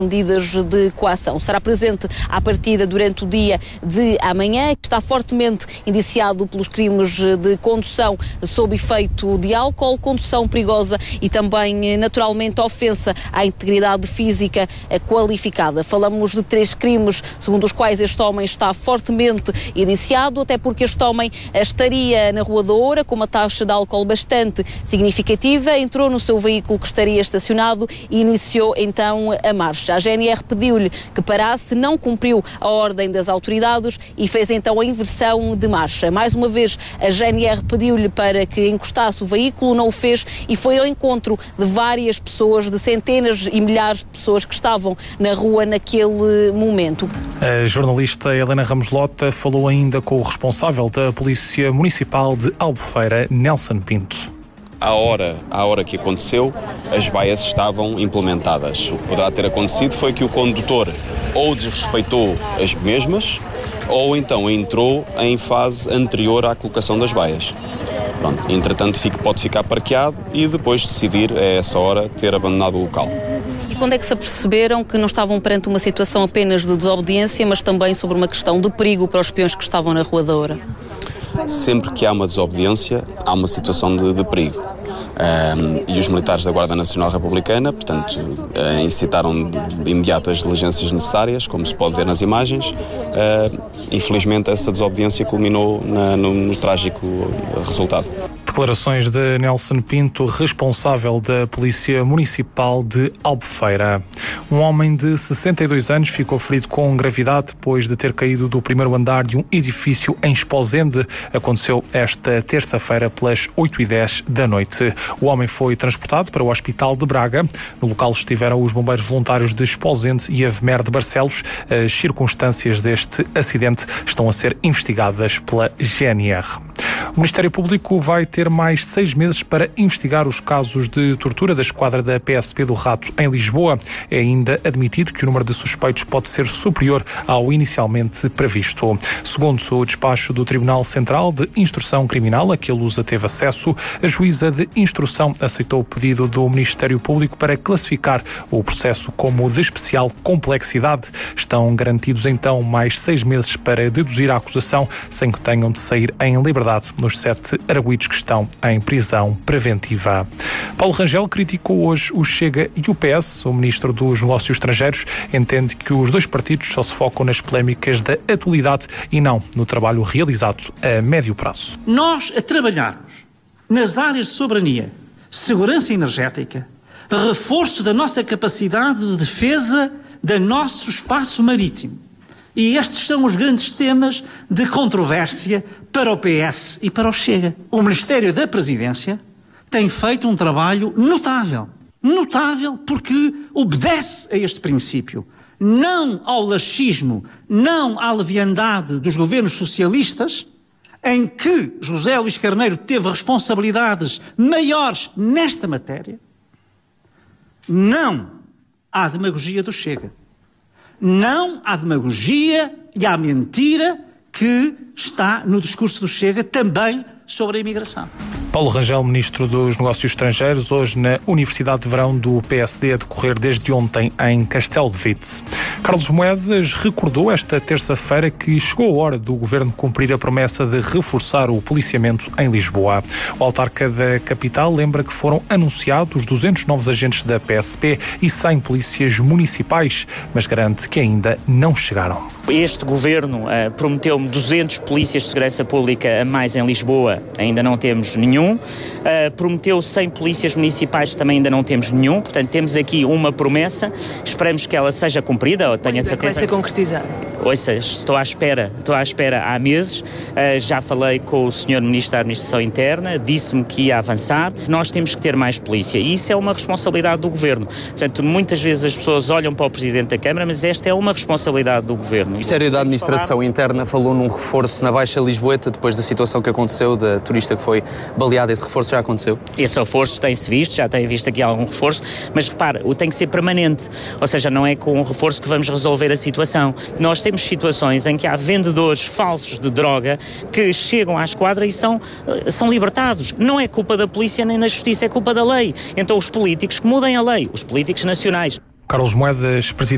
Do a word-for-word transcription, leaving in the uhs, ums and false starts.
medidas de coação. Será presente à partida durante o dia de amanhã, está fortemente indiciado pelos crimes de condução sob efeito de álcool, condução perigosa e também, naturalmente, ofensa à integridade física qualificada. Falamos de três crimes segundo os quais este homem está fortemente indiciado, até porque este homem estaria na Rua da Oura com uma taxa de álcool bastante significativa, entrou no seu veículo que estaria estacionado e iniciou então a marcha. A G N R pediu-lhe que parasse, não cumpriu a ordem das autoridades e fez então a inversão de marcha. Mais uma vez, a G N R pediu-lhe para que encostasse o veículo, não o fez e foi ao encontro de várias pessoas, de centenas e milhares de pessoas que estavam na rua naquele momento. A jornalista Helena Ramos Lota falou ainda com o responsável da Polícia Municipal de Albufeira, Nelson Pinto. À hora, à hora que aconteceu, as baias estavam implementadas. O que poderá ter acontecido foi que o condutor ou desrespeitou as mesmas ou então entrou em fase anterior à colocação das baias. Pronto, entretanto pode ficar parqueado e depois decidir, a essa hora, ter abandonado o local. E quando é que se aperceberam que não estavam perante uma situação apenas de desobediência, mas também sobre uma questão de perigo para os peões que estavam na Rua da Oura? Sempre que há uma desobediência, há uma situação de, de perigo. Um, e os militares da Guarda Nacional Republicana, portanto, uh, incitaram de imediato as diligências necessárias, como se pode ver nas imagens. Uh, infelizmente, essa desobediência culminou na, no, no trágico resultado. Declarações de Nelson Pinto, responsável da Polícia Municipal de Albufeira. Um homem de sessenta e dois anos ficou ferido com gravidade depois de ter caído do primeiro andar de um edifício em Esposende. Aconteceu esta terça-feira pelas oito e dez da noite. O homem foi transportado para o Hospital de Braga. No local estiveram os bombeiros voluntários de Esposende e a VMER de Barcelos. As circunstâncias deste acidente estão a ser investigadas pela G N R. O Ministério Público vai ter mais seis meses para investigar os casos de tortura da esquadra da P S P do Rato em Lisboa. É ainda admitido que o número de suspeitos pode ser superior ao inicialmente previsto. Segundo o despacho do Tribunal Central de Instrução Criminal, a que a Lusa teve acesso, a juíza de instrução aceitou o pedido do Ministério Público para classificar o processo como de especial complexidade. Estão garantidos então mais seis meses para deduzir a acusação, sem que tenham de sair em liberdade nos sete arguidos que estão em prisão preventiva. Paulo Rangel criticou hoje o Chega e o P S. O ministro dos Negócios Estrangeiros entende que os dois partidos só se focam nas polémicas da atualidade e não no trabalho realizado a médio prazo. Nós a trabalharmos nas áreas de soberania, segurança energética, reforço da nossa capacidade de defesa do nosso espaço marítimo. E estes são os grandes temas de controvérsia para o P S e para o Chega. O Ministério da Presidência tem feito um trabalho notável. Notável porque obedece a este princípio. Não ao laxismo, não à leviandade dos governos socialistas, em que José Luís Carneiro teve responsabilidades maiores nesta matéria. Não à demagogia do Chega. Não à demagogia e à mentira que está no discurso do Chega também sobre a imigração. Paulo Rangel, ministro dos Negócios Estrangeiros, hoje na Universidade de Verão do P S D, a decorrer desde ontem em Castelo de Vite. Carlos Moedas recordou esta terça-feira que chegou a hora do governo cumprir a promessa de reforçar o policiamento em Lisboa. O autarca da capital lembra que foram anunciados duzentos novos agentes da P S P e cem polícias municipais, mas garante que ainda não chegaram. Este governo uh, prometeu-me duzentos polícias de segurança pública a mais em Lisboa, ainda não temos nenhum. Uh, prometeu cem polícias municipais, também ainda não temos nenhum. Portanto, temos aqui uma promessa, esperamos que ela seja cumprida, ou tenho a certeza. Vai ser concretizada? Ouça, estou à espera, estou à espera há meses, uh, já falei com o senhor Ministro da Administração Interna, disse-me que ia avançar. Nós temos que ter mais polícia e isso é uma responsabilidade do Governo. Portanto, muitas vezes as pessoas olham para o Presidente da Câmara, mas esta é uma responsabilidade do Governo. O Ministério da Administração Interna falou num reforço na Baixa Lisboeta depois da situação que aconteceu, da turista que foi baleada. Esse reforço já aconteceu? Esse reforço tem-se visto, já tem visto aqui algum reforço, mas repara, o tem que ser permanente, ou seja, não é com um reforço que vamos resolver a situação. Nós temos Temos situações em que há vendedores falsos de droga que chegam à esquadra e são, são libertados. Não é culpa da polícia nem da justiça, é culpa da lei. Então os políticos que mudem a lei, os políticos nacionais. Carlos Moedas, presidente